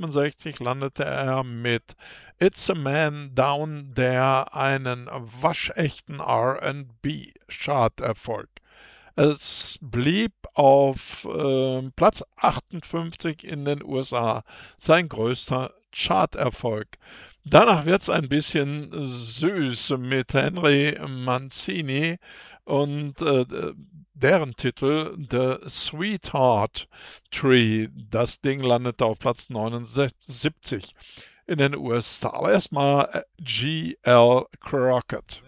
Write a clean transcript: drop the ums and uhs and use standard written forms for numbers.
1967 landete er mit It's a Man Down There einen waschechten R&B-Charterfolg. Es blieb auf Platz 58 in den USA, sein größter Charterfolg. Danach wird es ein bisschen süß mit Henry Mancini und deren Titel The Sweetheart Tree. Das Ding landete auf Platz 79 in den USA. Aber erstmal G.L. Crockett.